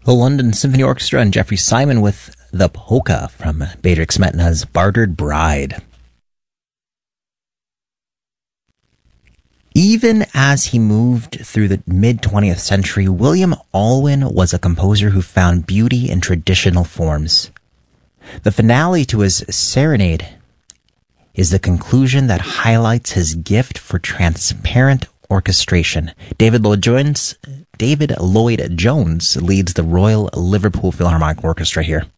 The London Symphony Orchestra and Jeffrey Simon with the polka from Bedřich Smetana's Bartered Bride. Even as he moved through the mid-20th century, William Alwyn was a composer who found beauty in traditional forms. The finale to his Serenade is the conclusion that highlights his gift for transparent orchestration. David Lloyd Jones leads the Royal Liverpool Philharmonic Orchestra here.